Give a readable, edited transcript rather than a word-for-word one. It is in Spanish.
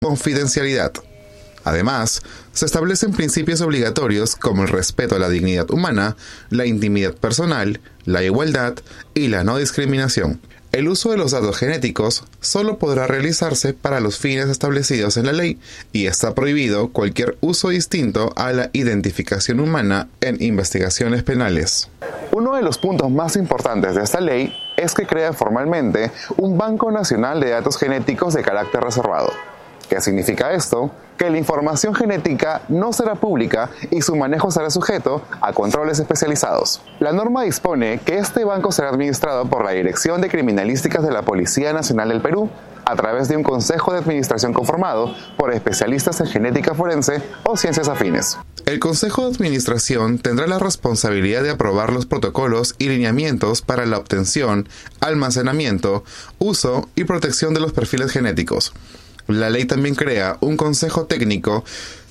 confidencialidad. Además, se establecen principios obligatorios como el respeto a la dignidad humana, la intimidad personal, la igualdad y la no discriminación. El uso de los datos genéticos solo podrá realizarse para los fines establecidos en la ley y está prohibido cualquier uso distinto a la identificación humana en investigaciones penales. Uno de los puntos más importantes de esta ley es que crea formalmente un Banco Nacional de Datos Genéticos de carácter reservado. ¿Qué significa esto? Que la información genética no será pública y su manejo será sujeto a controles especializados. La norma dispone que este banco será administrado por la Dirección de Criminalísticas de la Policía Nacional del Perú a través de un consejo de administración conformado por especialistas en genética forense o ciencias afines. El Consejo de Administración tendrá la responsabilidad de aprobar los protocolos y lineamientos para la obtención, almacenamiento, uso y protección de los perfiles genéticos. La ley también crea un consejo técnico